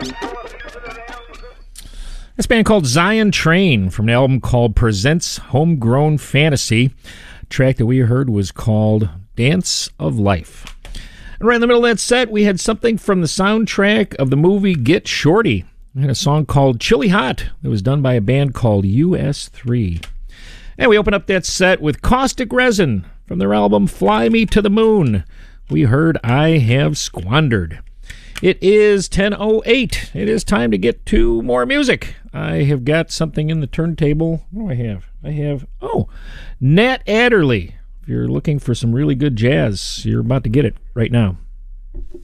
This band called Zion Train from an album called Presents Homegrown Fantasy. The track that we heard was called Dance of Life. And right in the middle of that set, we had something from the soundtrack of the movie Get Shorty. We had a song called Chilly Hot that was done by a band called US3. And we open up that set with Caustic Resin from their album Fly Me to the Moon. We heard I Have Squandered. It is 10:08. It is time to get to more music. I have got something in the turntable. What do I have? Nat Adderley. If you're looking for some really good jazz, you're about to get it right now.